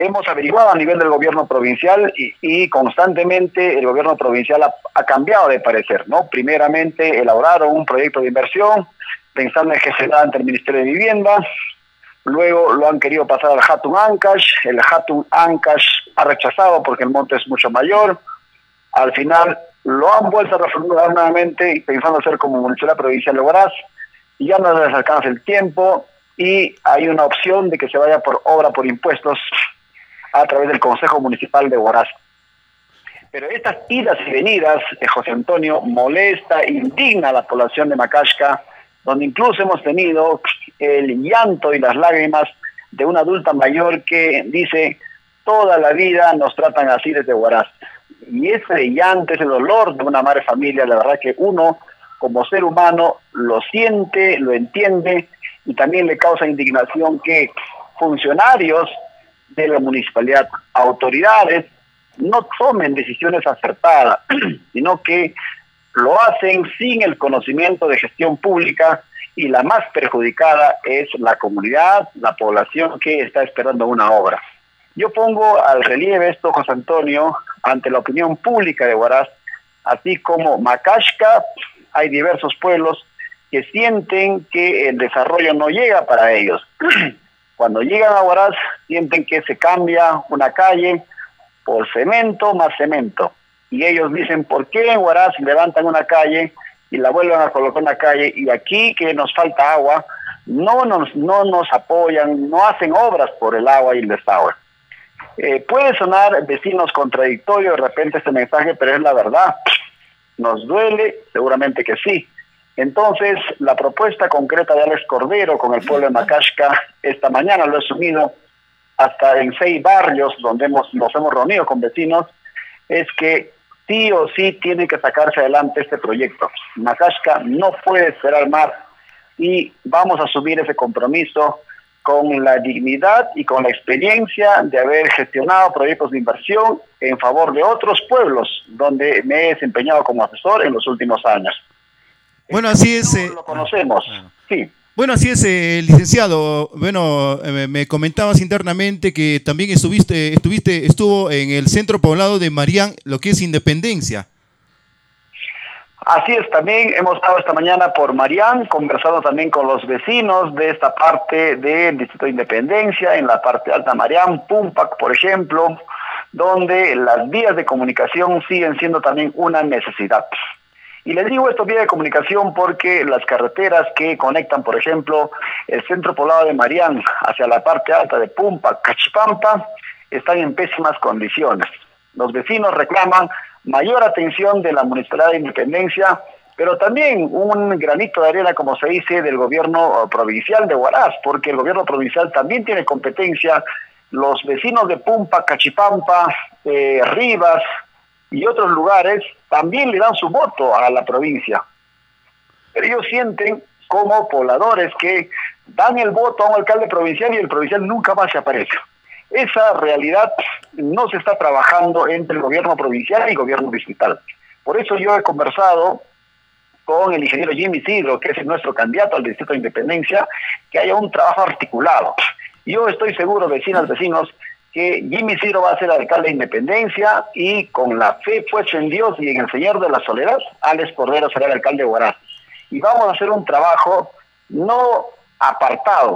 hemos averiguado a nivel del gobierno provincial y constantemente el gobierno provincial ha cambiado de parecer, ¿no? Primeramente elaboraron un proyecto de inversión pensando en gestionar ante el Ministerio de Vivienda, luego lo han querido pasar al Hatun Ancash, el Hatun Ancash ha rechazado porque el monte es mucho mayor, al final lo han vuelto a reformular nuevamente pensando hacer como Municipalidad Provincial de Huaraz, y ya no les alcanza el tiempo y hay una opción de que se vaya por obra por impuestos a través del Consejo Municipal de Huaraz. Pero estas idas y venidas, José Antonio, molesta, indigna a la población de Macashca, donde incluso hemos tenido el llanto y las lágrimas de una adulta mayor que dice, toda la vida nos tratan así desde Huaraz. Y ese llanto, ese dolor de una madre familia, la verdad que uno, como ser humano, lo siente, lo entiende, y también le causa indignación que funcionarios de la municipalidad, autoridades, no tomen decisiones acertadas, sino que lo hacen sin el conocimiento de gestión pública, y la más perjudicada es la comunidad, la población que está esperando una obra. Yo pongo al relieve esto, José Antonio, ante la opinión pública de Huaraz, así como Macashca, hay diversos pueblos que sienten que el desarrollo no llega para ellos. Cuando llegan a Huaraz, sienten que se cambia una calle por cemento más cemento. Y ellos dicen, ¿por qué en Huaraz levantan una calle y la vuelven a colocar una calle? Y aquí que nos falta agua, no nos apoyan, no hacen obras por el agua y el desagüe. Puede sonar, vecinos, contradictorio de repente este mensaje, pero es la verdad. ¿Nos duele? Seguramente que sí. Entonces, la propuesta concreta de Alex Cordero con el pueblo de Macashca, esta mañana lo he subido hasta en 6 barrios donde nos hemos reunido con vecinos, es que sí o sí tiene que sacarse adelante este proyecto. Macashca no puede esperar más y vamos a asumir ese compromiso con la dignidad y con la experiencia de haber gestionado proyectos de inversión en favor de otros pueblos donde me he desempeñado como asesor en los últimos años. Bueno, así es. Lo conocemos, sí. Bueno, así es, licenciado. Bueno, me comentabas internamente que también estuvo en el centro poblado de Marián, lo que es Independencia. Así es, también hemos estado esta mañana por Marián, conversando también con los vecinos de esta parte del Distrito de Independencia, en la parte alta Marián, Pumpac, por ejemplo, donde las vías de comunicación siguen siendo también una necesidad. Y les digo esto, vías de comunicación, porque las carreteras que conectan, por ejemplo, el centro poblado de Marián hacia la parte alta de Pumpac, Cachipampa, están en pésimas condiciones. Los vecinos reclaman mayor atención de la Municipalidad de Independencia, pero también un granito de arena, como se dice, del gobierno provincial de Huaraz, porque el gobierno provincial también tiene competencia. Los vecinos de Pumpa, Cachipampa, Rivas y otros lugares también le dan su voto a la provincia. Pero ellos sienten como pobladores que dan el voto a un alcalde provincial y el provincial nunca más se aparece. Esa realidad no se está trabajando entre el gobierno provincial y el gobierno distrital. Por eso yo he conversado con el ingeniero Jimmy Isidro, que es nuestro candidato al Distrito de Independencia, que haya un trabajo articulado. Yo estoy seguro, vecinos, que Jimmy Isidro va a ser alcalde de Independencia, y con la fe puesta en Dios y en el Señor de las Soledades, Alex Cordero será el alcalde de Huaraz. Y vamos a hacer un trabajo no apartados,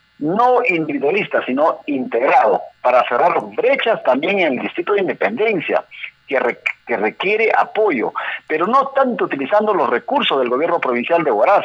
no individualista, sino integrado, para cerrar brechas también en el Distrito de Independencia, que requiere apoyo, pero no tanto utilizando los recursos del gobierno provincial de Huaraz,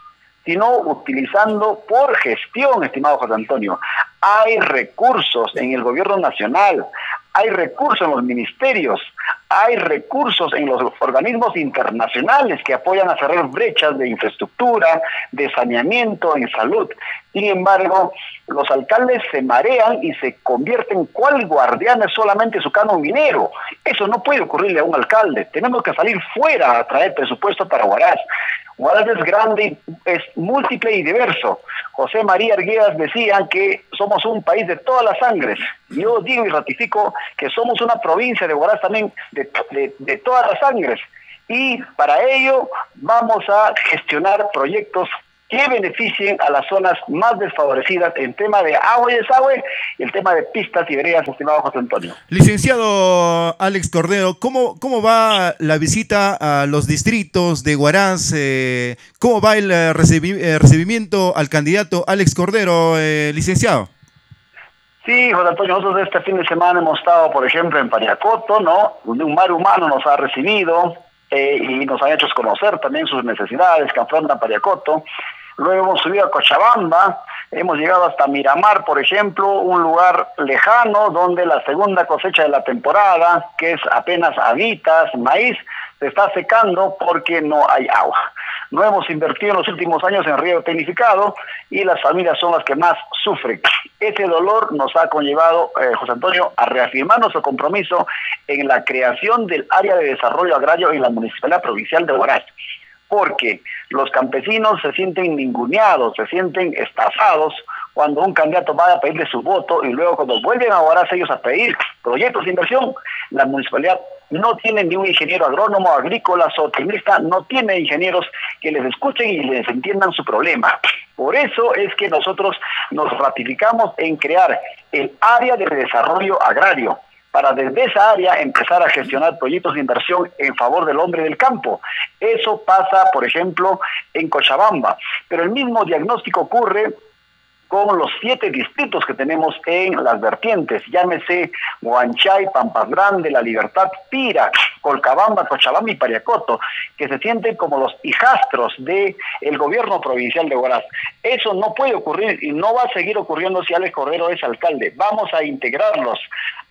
sino utilizando por gestión, estimado José Antonio. Hay recursos en el gobierno nacional, hay recursos en los ministerios, hay recursos en los organismos internacionales que apoyan a cerrar brechas de infraestructura, de saneamiento, en salud. Sin embargo, los alcaldes se marean y se convierten cual guardianes solamente su canon minero. Eso no puede ocurrirle a un alcalde. Tenemos que salir fuera a traer presupuesto para Huaraz. Huaraz es grande, es múltiple y diverso. José María Arguedas decía que somos un país de todas las sangres. Yo digo y ratifico que somos una provincia de Huaraz también de todas las sangres. Y para ello vamos a gestionar proyectos que beneficien a las zonas más desfavorecidas en tema de agua y desagüe y el tema de pistas y veredas, estimado José Antonio. Licenciado Alex Cordero, ¿cómo va la visita a los distritos de Huaraz? ¿Cómo va el recibimiento al candidato Alex Cordero, licenciado? Sí, José Antonio, nosotros este fin de semana hemos estado, por ejemplo, en Pariacoto, ¿no? Un mar humano nos ha recibido y nos han hecho conocer también sus necesidades que afronta Pariacoto. Luego hemos subido a Cochabamba, hemos llegado hasta Miramar, por ejemplo, un lugar lejano donde la segunda cosecha de la temporada, que es apenas habitas, maíz, se está secando porque no hay agua. No hemos invertido en los últimos años en riego tecnificado y las familias son las que más sufren. Ese dolor nos ha conllevado, José Antonio, a reafirmar nuestro compromiso en la creación del área de desarrollo agrario en la Municipalidad Provincial de Huaraz. Porque los campesinos se sienten ninguneados, se sienten estafados cuando un candidato va a pedirle su voto y luego cuando vuelven a Huaraz ellos a pedir proyectos de inversión, la municipalidad no tiene ni un ingeniero agrónomo, agrícola, zootecnista, no tiene ingenieros que les escuchen y les entiendan su problema. Por eso es que nosotros nos ratificamos en crear el área de desarrollo agrario, para desde esa área empezar a gestionar proyectos de inversión en favor del hombre del campo. Eso pasa, por ejemplo, en Cochabamba, pero el mismo diagnóstico ocurre con los 7 distritos que tenemos en las vertientes, llámese Huanchay, Pampas Grande, La Libertad, Pira, Colcabamba, Cochabamba y Pariacoto, que se sienten como los hijastros del gobierno provincial de Huaraz. Eso no puede ocurrir y no va a seguir ocurriendo si Alex Cordero es alcalde. Vamos a integrarlos,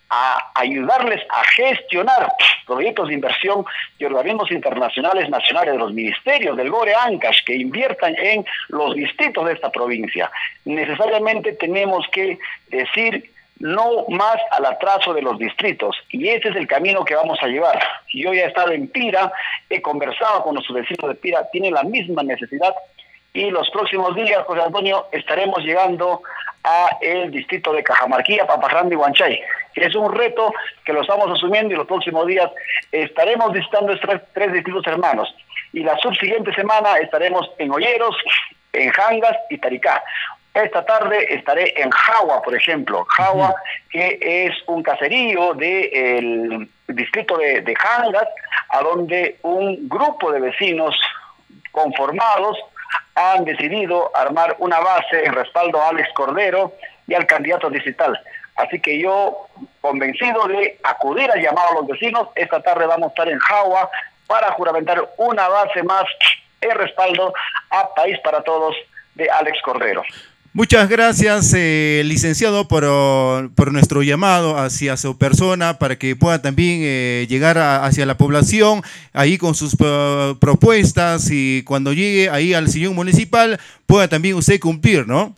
a ayudarles a gestionar proyectos de inversión de organismos internacionales, nacionales, de los ministerios, del GORE Ancash, que inviertan en los distritos de esta provincia. Necesariamente tenemos que decir no más al atraso de los distritos, y ese es el camino que vamos a llevar. Yo ya he estado en Pira, he conversado con nuestros vecinos de Pira, tienen la misma necesidad, y los próximos días, José Antonio, estaremos llegando a el distrito de Cajamarquilla, Pampas Grande y Huanchay. Es un reto que lo estamos asumiendo y los próximos días estaremos visitando tres distritos hermanos. Y la subsiguiente semana estaremos en Olleros, en Jangas y Taricá. Esta tarde estaré en Jagua, por ejemplo. Jagua, que es un caserío del distrito de Jangas, a donde un grupo de vecinos conformados han decidido armar una base en respaldo a Alex Cordero y al candidato distrital. Así que yo, convencido de acudir al llamado a los vecinos, esta tarde vamos a estar en Jagua para juramentar una base más en respaldo a País para Todos de Alex Cordero. Muchas gracias, licenciado, por nuestro llamado hacia su persona para que pueda también llegar hacia la población ahí con sus propuestas, y cuando llegue ahí al sillón municipal pueda también usted cumplir, ¿no?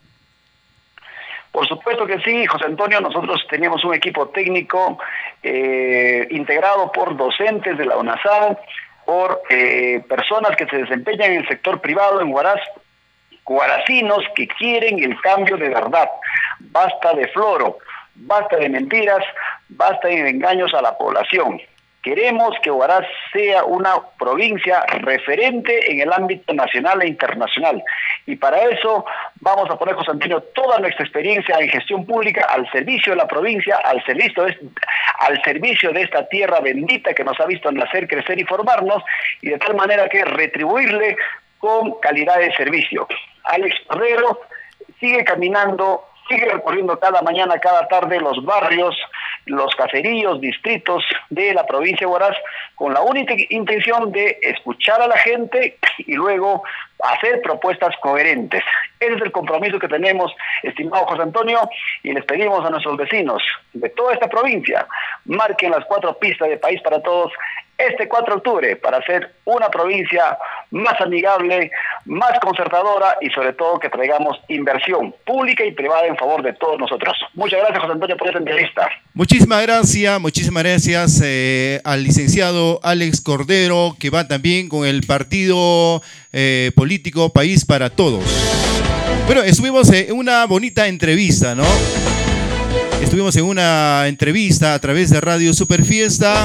Por supuesto que sí, José Antonio. Nosotros tenemos un equipo técnico integrado por docentes de la UNASAL, por personas que se desempeñan en el sector privado en Huaraz, huaracinos que quieren el cambio de verdad. Basta de floro, basta de mentiras, basta de engaños a la población. Queremos que Huaraz sea una provincia referente en el ámbito nacional e internacional. Y para eso vamos a poner, José Antonio, toda nuestra experiencia en gestión pública al servicio de la provincia, al servicio de esta tierra bendita que nos ha visto nacer, crecer y formarnos, y de tal manera que retribuirle con calidad de servicio. Alex Cordero sigue caminando, sigue recorriendo cada mañana, cada tarde los barrios, los caseríos, distritos de la provincia de Huaraz, con la única intención de escuchar a la gente y luego hacer propuestas coherentes. Ese es el compromiso que tenemos, estimado José Antonio, y les pedimos a nuestros vecinos de toda esta provincia, marquen las 4 pistas de País para Todos este 4 de octubre para hacer una provincia más amigable, más concertadora y sobre todo que traigamos inversión pública y privada en favor de todos nosotros. Muchas gracias, José Antonio, por esta entrevista. Muchísimas gracias al licenciado Alex Cordero, que va también con el partido político País para Todos. Bueno, estuvimos en una bonita entrevista, ¿no? Estuvimos en una entrevista a través de Radio Super Fiesta.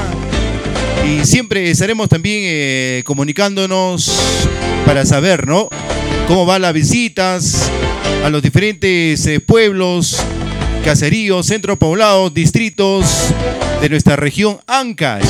Y siempre estaremos también comunicándonos para saber, ¿no?, cómo van las visitas a los diferentes pueblos, caseríos, centros poblados, distritos de nuestra región Ancash.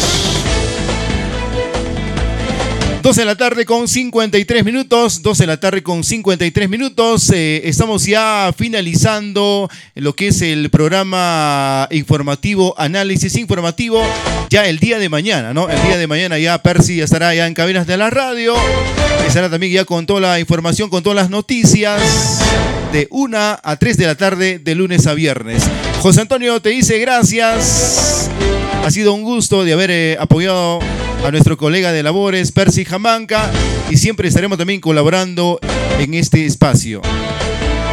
12 de la tarde con 53 minutos, 12 de la tarde con 53 minutos. Estamos ya finalizando lo que es el programa informativo, análisis informativo, ya el día de mañana, ¿no? El día de mañana ya Percy estará ya en cabinas de la radio, estará también ya con toda la información, con todas las noticias, de 1 a 3 de la tarde, de lunes a viernes. José Antonio te dice gracias, ha sido un gusto de haber apoyado a nuestro colega de labores, Percy Jamanca, y siempre estaremos también colaborando en este espacio.